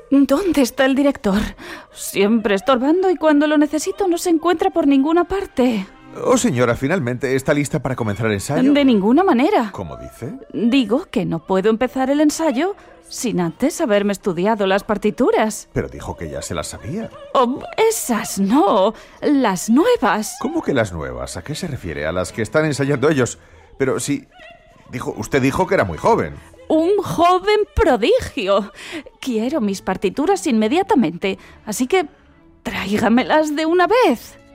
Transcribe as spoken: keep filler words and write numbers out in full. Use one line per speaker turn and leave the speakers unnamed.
¿Dónde está el director? Siempre estorbando y cuando lo necesito no se encuentra por ninguna parte.
Oh, señora, ¿finalmente está lista para comenzar el ensayo?
De ninguna manera.
¿Cómo dice?
Digo que no puedo empezar el ensayo sin antes haberme estudiado las partituras.
Pero dijo que ya se las sabía.
Oh, esas no, las nuevas.
¿Cómo que las nuevas? ¿A qué se refiere? ¿A las que están ensayando ellos? Pero si... Dijo, usted dijo que era muy joven.
Un joven prodigio. Quiero mis partituras inmediatamente, así que tráigamelas de una vez.